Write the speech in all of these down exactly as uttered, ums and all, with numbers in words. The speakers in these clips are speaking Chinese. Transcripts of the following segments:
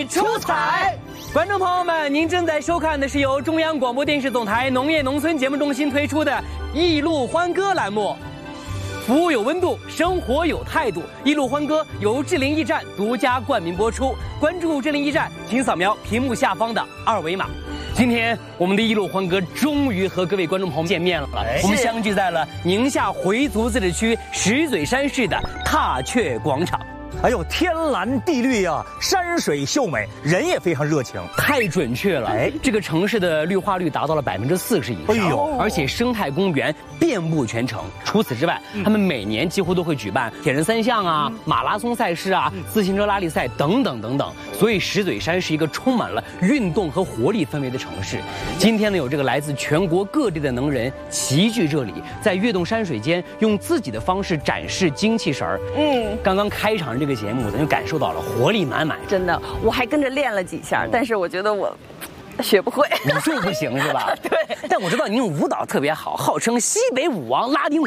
你出彩！观众朋友们，您正在收看的是由中央广播电视总台农业农村节目中心推出的《一路欢歌》栏目。服务有温度，生活有态度。一路欢歌由智联驿站独家冠名播出。关注智联驿站，请扫描屏幕下方的二维码。今天我们的一路欢歌终于和各位观众朋友见面了，我们相聚在了宁夏回族自治区石嘴山市的踏雀广场。 哎呦，天蓝地绿啊，山水秀美，人也非常热情， 太准确了。哎，这个城市的绿化率达到了百分之四十以上，哎呦，而且生态公园遍布全城。除此之外，嗯、他们每年几乎都会举办铁人三项啊、嗯、马拉松赛事啊、嗯、自行车拉力赛等等等等。所以石嘴山是一个充满了运动和活力氛围的城市。今天呢，有这个来自全国各地的能人齐聚这里，在跃动山水间，用自己的方式展示精气神儿。嗯，刚刚开场这个节目，咱就感受到了活力满满。 真的，我还跟着练了几下，但是我觉得我学不会， 武术不行是吧？ 对。 但我知道您舞蹈特别好，号称西北舞王拉丁舞。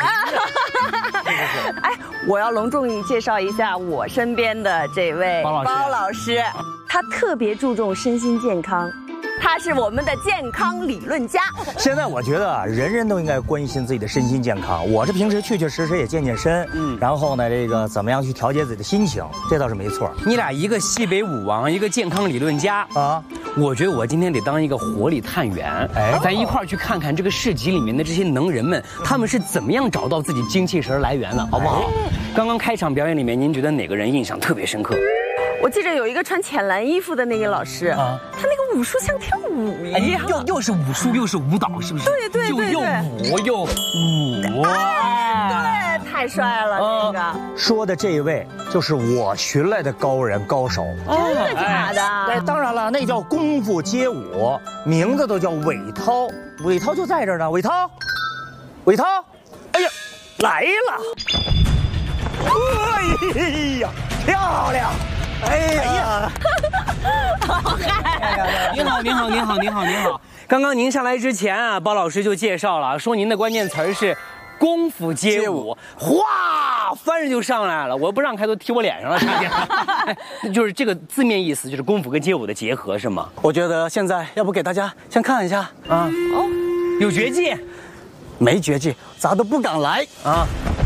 哎，我要隆重介绍一下我身边的这位包老师。 包老师，他特别注重身心健康。他是我们的健康理论家。 现在我觉得啊，人人都应该关心自己的身心健康。我这平时确确实实也健健身，嗯，然后呢，这个怎么样去调节自己的心情，这倒是没错。 你俩一个西北舞王，一个健康理论家啊，我觉得我今天得当一个活力探员，哎，咱一块儿去看看这个市集里面的这些能人们，他们是怎么样找到自己精气神来源的，好不好？哎、刚刚开场表演里面，您觉得哪个人印象特别深刻？ 我记着有一个穿浅蓝衣服的那个老师，啊、他那个武术像跳舞一样， 哎、又又是武术又是舞蹈，是不是？ 对对对对， 又舞又舞， 哎、对，太帅了、呃、那个。 说的这一位就是我寻来的高人高手， 真的假的？ 哎，当然了，那叫功夫街舞，名字都叫韦涛。韦涛就在这儿呢，韦涛，韦涛，哎呀，来了！哎呀，漂亮！哎呀， 好嗨！ 您好，您好，您好，您好，您好。刚刚您上来之前啊，包老师就介绍了，说您的关键词儿是功夫街舞，哗，翻着就上来了。我不让开都踢我脸上了，差点。就是这个字面意思，就是功夫跟街舞的结合，是吗？ 我觉得现在要不给大家先看一下啊？ 哦，有绝技？ 没绝技，咱都不敢来啊。